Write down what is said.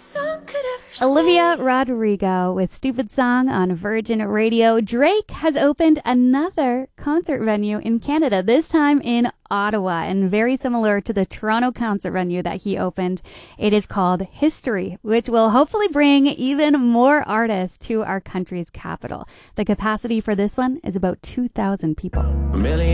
Olivia Rodrigo with Stupid Song on Virgin Radio. Drake has opened another concert venue in Canada, this time in Ottawa, and very similar to the Toronto concert venue that he opened. It is called History, which will hopefully bring even more artists to our country's capital. The capacity for this one is about 2,000 people.